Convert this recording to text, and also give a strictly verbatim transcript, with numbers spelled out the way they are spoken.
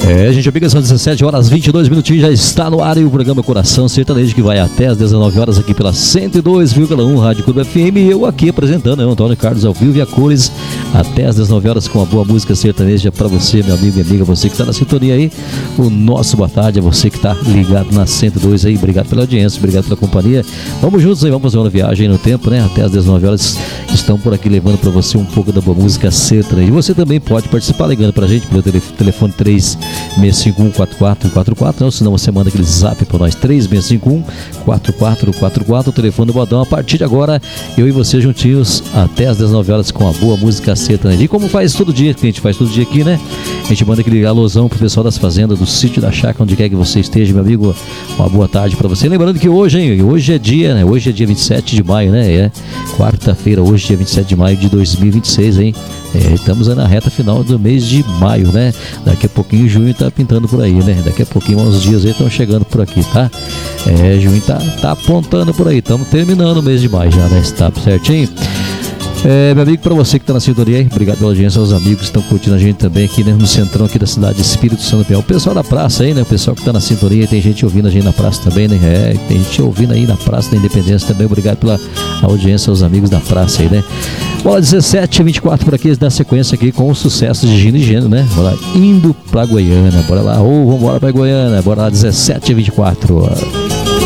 É, gente amiga, são dezessete horas e vinte e dois minutinhos, já está no ar e o programa Coração Sertanejo, que vai até às dezenove horas aqui pela cento e dois vírgula um Rádio Clube F M, e eu aqui apresentando, né, Antônio Carlos ao vivo e a cores, até às dezenove horas com a boa música sertaneja para você, meu amigo e amiga, você que está na sintonia aí, o nosso boa tarde a você que está ligado na cento e dois aí, obrigado pela audiência, obrigado pela companhia, vamos juntos aí, vamos fazer uma viagem no tempo, né, até às dezenove horas, estão por aqui levando para você um pouco da boa música sertaneja, e você também pode participar ligando para a gente pelo telefone três seis cinco um quatro quatro quatro quatro, não, senão você manda aquele zap para nós, três seis cinco um quatro quatro quatro quatro, o telefone do Bodão. A partir de agora, eu e você juntinhos até às dezenove horas com a boa música sertaneja. E como faz todo dia, que a gente faz todo dia aqui, né? A gente manda aquele alôzão pro pessoal das fazendas, do sítio da chácara, onde quer que você esteja, meu amigo, uma boa tarde para você. Lembrando que hoje, hein, hoje é dia, né? Hoje é dia vinte e sete de maio, né? É quarta-feira, hoje dia vinte e sete de maio de dois mil e vinte e seis, hein? É, estamos na reta final do mês de maio, né? Daqui a pouquinho junho tá pintando por aí, né? Daqui a pouquinho, uns dias aí estão chegando por aqui, tá? É, junho tá, tá apontando por aí, estamos terminando o mês de maio já, né? Está certinho? É, meu amigo, para você que está na sintonia aí, obrigado pela audiência, aos amigos que estão curtindo a gente também aqui, né, no centrão aqui da cidade de Espírito Santo Piauí. O pessoal da praça aí, né, o pessoal que está na sintonia, tem gente ouvindo a gente na praça também, né, é, tem gente ouvindo aí na Praça da Independência também, obrigado pela audiência aos amigos da praça aí, né. Bola dezessete e vinte e quatro por aqui, dá sequência aqui com os sucessos de Gino e Geno, né, bora lá, indo pra Goiânia, bora lá, ou oh, vamos embora pra Goiânia, bora lá, dezessete e vinte e quatro.